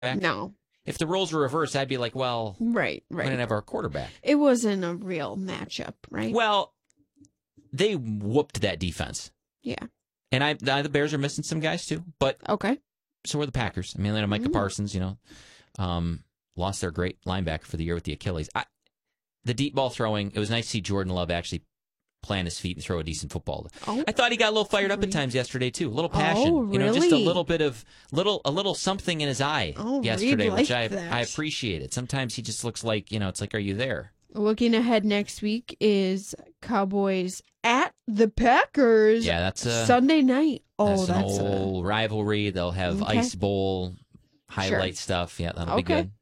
No. If the roles were reversed, I'd be like, well, Right. we didn't have our quarterback. It wasn't a real matchup, right? Well, they whooped that defense. Yeah. And the Bears are missing some guys too, but okay. So are the Packers. I mean, they had Micah Parsons, lost their great linebacker for the year with the Achilles. The deep ball throwing, it was nice to see Jordan Love actually plant his feet and throw a decent football. Oh, I thought he got a little fired up at times yesterday too, a little passion. Oh, really? Just a little bit of a little something in his eye yesterday, like which I appreciated. Sometimes he just looks like, it's like, are you there? Looking ahead next week is Cowboys at the Packers. Yeah, that's Sunday night. Oh, that's an old rivalry. They'll have Ice Bowl highlight stuff. Yeah, that'll be good.